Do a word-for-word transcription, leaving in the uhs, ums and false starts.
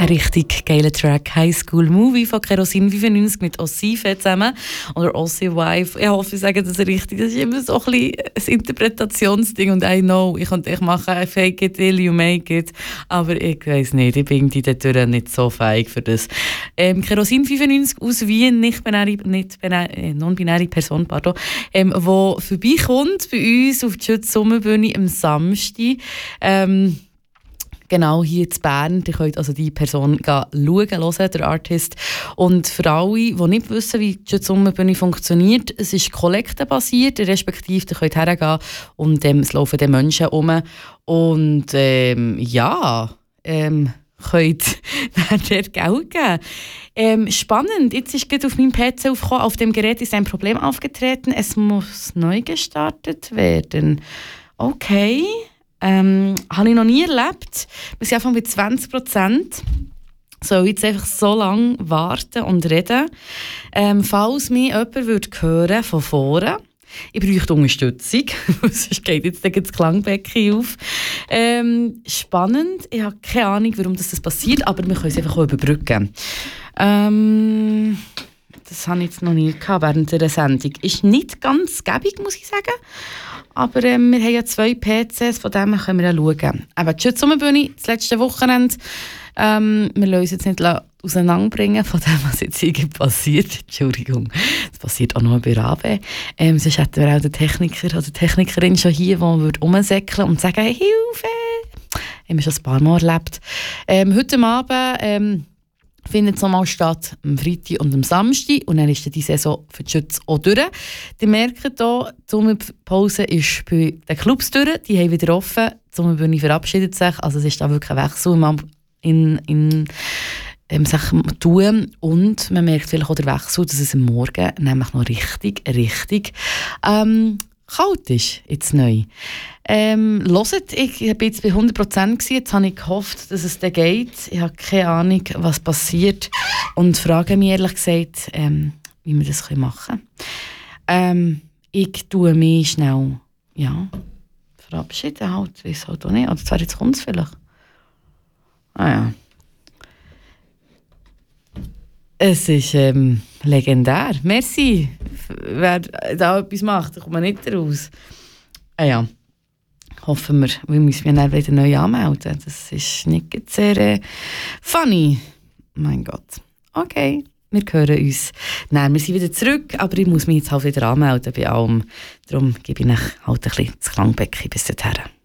Ein richtig geiler Track, High School Movie von Kerosin fünfundneunzig mit Ossife zusammen. Oder Ossi Wife. Ich hoffe, ich sage das richtig. Das ist immer so ein bisschen ein Interpretationsding. Und I know, ich, ich mache fake it till you make it. Aber ich weiss nicht, ich bin die dort nicht so fähig für das. Ähm, Kerosin fünfundneunzig aus Wien, nicht-binäre, nicht äh, non-binäre Person, pardon, ähm, wo vorbeikommt bei uns auf die Schütz Sommerbühne am Samstag. Ähm, Genau, hier in Bern. Ihr könnt also die Person schauen, hören, der Artist. Und für alle, die nicht wissen, wie die Sommerbühne funktioniert, es ist kollektenbasiert, respektive ihr könnt hergehen und ähm, es laufen die Menschen um. Und ähm, ja, ähm, könnt dort Geld geben. Ähm, spannend, jetzt ist gerade auf meinem P C aufgekommen, auf dem Gerät ist ein Problem aufgetreten, es muss neu gestartet werden. Okay. Ähm, habe ich noch nie erlebt. Wir sind einfach bei zwanzig Prozent. Soll jetzt einfach so lange warten und reden. Ähm, falls mich jemand würde hören von vorne, ich bräuchte Unterstützung, sonst geht jetzt das Klangbecken auf. Ähm, spannend, ich habe keine Ahnung, warum das passiert, aber wir können es einfach auch überbrücken. Ähm, das habe ich jetzt noch nie gehabt während der Sendung. Ist nicht ganz gäbig, muss ich sagen. Aber ähm, wir haben ja zwei P Cs, von denen können wir ja schauen. Aber die Schütz-Sommerbühne, das letzte Wochenende, ähm, wir lassen uns jetzt nicht auseinanderbringen von dem, was jetzt irgendwie passiert. Entschuldigung, das passiert auch noch bei Rabe. Ähm, sonst hätten wir auch den Techniker oder die Technikerin schon hier, die rumsäckeln und sagen, hey, Hilfe! Haben wir schon ein paar Mal erlebt. Ähm, heute Abend ähm, findet es nochmal statt, am Freitag und am Samstag. Und dann ist die Saison für die Schütz auch durch. Die merken hier, die Sommerpause ist bei den Clubs durch. Die haben wieder offen. Die Sommerbühne verabschiedet sich. Also es ist da wirklich ein Wechsel in, in ähm, Sachen tun. Und man merkt vielleicht auch den Wechsel, dass es am Morgen nämlich noch richtig, richtig ähm, kalt ist, jetzt neu. Ähm, hört, ich war jetzt bei hundert Prozent, jetzt habe ich gehofft, dass es dann geht. Ich habe keine Ahnung, was passiert und frage mich ehrlich gesagt, ähm, wie wir das machen können. Ähm, ich tue mich schnell ja, verabschieden, halt, weiß halt auch nicht. Oder zwar jetzt kommt es vielleicht. Ah ja. Es ist ähm, legendär. Merci. Wer da etwas macht, da kommt man nicht raus. Ah ja. Hoffen wir, wir müssen uns dann wieder neu anmelden. Das ist nicht sehr äh, funny. Mein Gott. Okay, wir hören uns. Nein, wir sind wieder zurück, aber ich muss mich jetzt halt wieder anmelden bei allem. Darum gebe ich euch halt ein bisschen das Klangbecken bis dorthin.